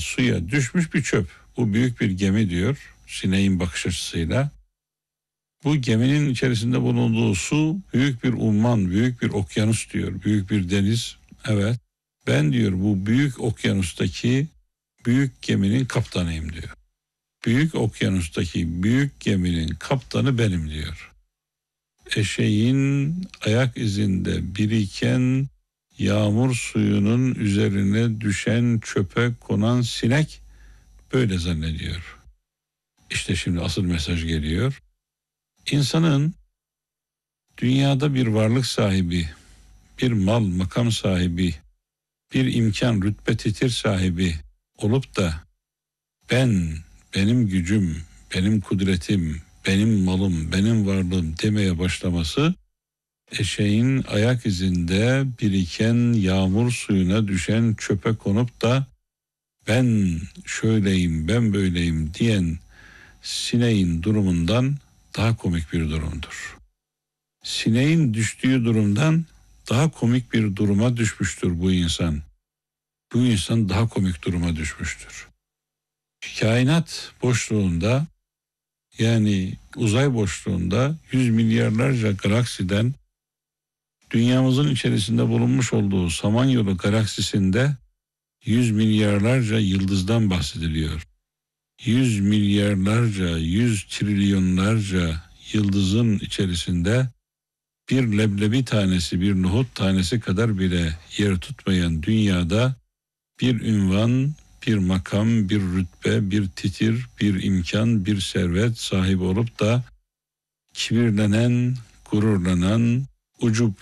suya düşmüş bir çöp. Bu büyük bir gemi diyor Sineğin bakış açısıyla. Bu geminin içerisinde bulunduğu su büyük bir umman, büyük bir okyanus diyor, büyük bir deniz. Evet, ben diyor bu büyük okyanustaki büyük geminin kaptanıyım diyor. Büyük okyanustaki büyük geminin kaptanı benim diyor. Eşeğin ayak izinde biriken yağmur suyunun üzerine düşen çöpe konan sinek böyle zannediyor. İşte şimdi asıl mesaj geliyor. İnsanın dünyada bir varlık sahibi, bir mal, makam sahibi, bir imkan, rütbe, titir sahibi olup da benim gücüm, benim kudretim, benim malım, benim varlığım demeye başlaması, eşeğin ayak izinde biriken yağmur suyuna düşen çöpe konup da ben şöyleyim, ben böyleyim diyen sineğin durumundan daha komik bir durumdur. Sineğin düştüğü durumdan daha komik bir duruma düşmüştür bu insan. Bu insan daha komik duruma düşmüştür. Kainat boşluğunda, yani uzay boşluğunda 100 milyarlarca galaksiden dünyamızın içerisinde bulunmuş olduğu Samanyolu galaksisinde 100 milyarlarca yıldızdan bahsediliyor. 100 milyarlarca, 100 trilyonlarca yıldızın içerisinde bir leblebi tanesi, bir nohut tanesi kadar bile yer tutmayan dünyada bir ünvan, bir makam, bir rütbe, bir titir, bir imkan, bir servet sahibi olup da kibirlenen, gururlanan, ucup,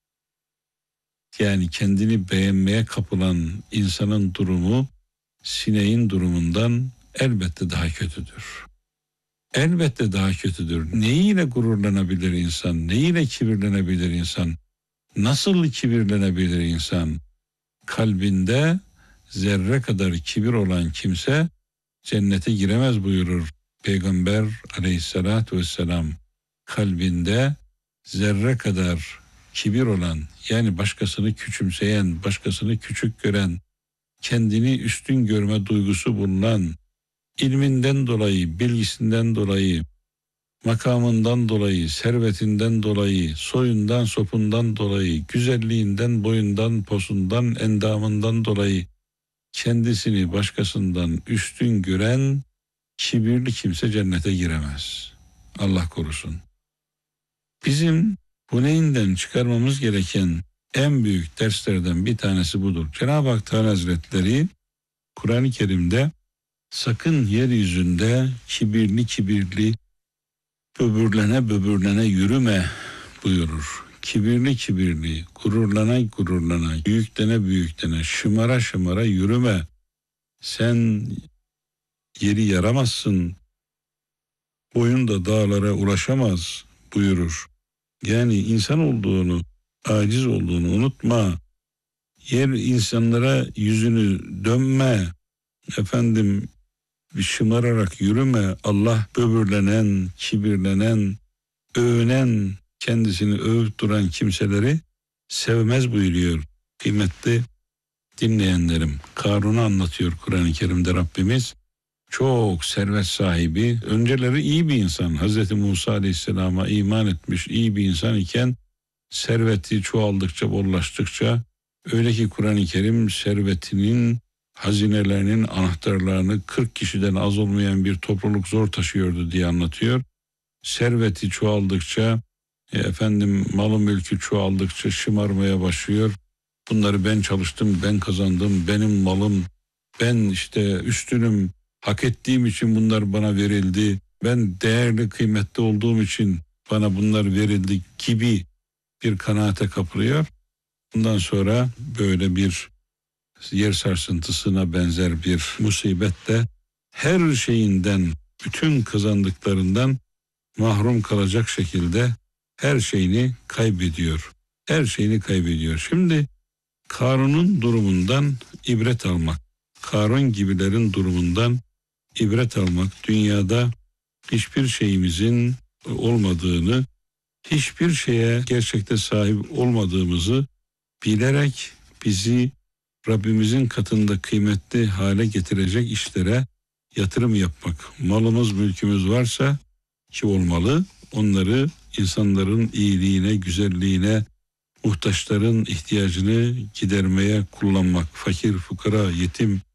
yani kendini beğenmeye kapılan insanın durumu sineğin durumundan elbette daha kötüdür. Elbette daha kötüdür. Neyiyle gururlanabilir insan? Neyiyle kibirlenebilir insan? Nasıl kibirlenebilir insan? Kalbinde zerre kadar kibir olan kimse cennete giremez buyurur Peygamber aleyhissalatu vesselam. Kalbinde zerre kadar kibir olan, yani başkasını küçümseyen, başkasını küçük gören, kendini üstün görme duygusu bulunan, ilminden dolayı, bilgisinden dolayı, makamından dolayı, servetinden dolayı, soyundan, sopundan dolayı, güzelliğinden, boyundan, posundan, endamından dolayı kendisini başkasından üstün gören kibirli kimse cennete giremez. Allah korusun. Bizim Huneyn'den çıkarmamız gereken en büyük derslerden bir tanesi budur. Cenab-ı Hak Teala Hazretleri Kur'an-ı Kerim'de sakın yeryüzünde kibirli, böbürlene yürüme buyurur. Kibirli, gururlana, büyüklene, şımara yürüme. Sen yeri yaramazsın, boyun da dağlara ulaşamaz buyurur. Yani insan olduğunu, aciz olduğunu unutma. İnsanlara yüzünü dönme. Bir şımararak yürüme. Allah böbürlenen, kibirlenen, övünen, kendisini övüp duran kimseleri sevmez buyuruyor. Kıymetli dinleyenlerim, Karun'u anlatıyor Kur'an-ı Kerim'de Rabbimiz. Çok servet sahibi, önceleri iyi bir insan. Hazreti Musa Aleyhisselam'a iman etmiş iyi bir insan iken serveti çoğaldıkça, bollaştıkça, öyle ki Kur'an-ı Kerim servetinin, hazinelerinin anahtarlarını 40 kişiden az olmayan bir topluluk zor taşıyordu diye anlatıyor. Serveti çoğaldıkça, malı mülkü çoğaldıkça şımarmaya başlıyor. Bunları ben çalıştım, ben kazandım, benim malım, ben üstünüm, hak ettiğim için bunlar bana verildi, ben değerli, kıymetli olduğum için bana bunlar verildi gibi bir kanaate kapılıyor. Bundan sonra böyle bir yer sarsıntısına benzer bir musibette her şeyinden, bütün kazandıklarından mahrum kalacak şekilde her şeyini kaybediyor. Her şeyini kaybediyor. Şimdi Karun'un durumundan ibret almak, Karun gibilerin durumundan ibret almak, dünyada hiçbir şeyimizin olmadığını, hiçbir şeye gerçekte sahip olmadığımızı bilerek bizi Rabbimizin katında kıymetli hale getirecek işlere yatırım yapmak. Malımız, mülkümüz varsa ki olmalı, onları insanların iyiliğine, güzelliğine, muhtaçların ihtiyacını gidermeye kullanmak. Fakir, fukara, yetim,